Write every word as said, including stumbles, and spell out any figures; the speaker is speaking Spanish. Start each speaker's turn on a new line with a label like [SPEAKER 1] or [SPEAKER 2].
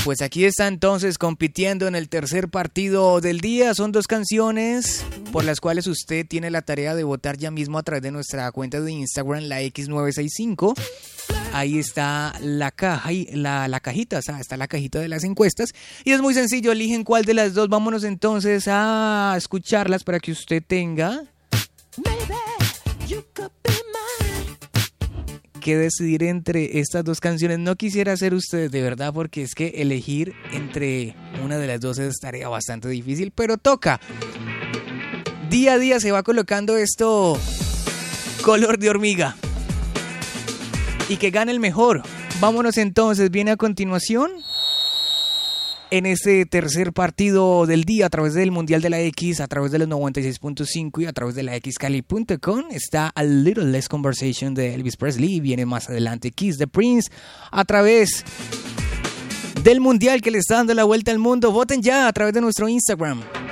[SPEAKER 1] pues aquí está entonces compitiendo en el tercer partido del día. Son dos canciones por las cuales usted tiene la tarea de votar ya mismo a través de nuestra cuenta de Instagram, la X nueve sesenta y cinco. Ahí está la caja, la, la cajita, o sea, está la cajita de las encuestas. Y es muy sencillo, eligen cuál de las dos. Vámonos entonces a escucharlas para que usted tenga que decidir entre estas dos canciones. No quisiera ser usted de verdad, porque es que elegir entre una de las dos es tarea bastante difícil, pero toca. Día a día se va colocando esto color de hormiga. Y que gane el mejor. Vámonos entonces, viene a continuación en este tercer partido del día a través del Mundial de la X, a través de los noventa y seis punto cinco y a través de la x cali punto com. Está A Little Less Conversation de Elvis Presley. Viene más adelante Kiss the Prince a través del Mundial que le está dando la vuelta al mundo. Voten ya a través de nuestro Instagram.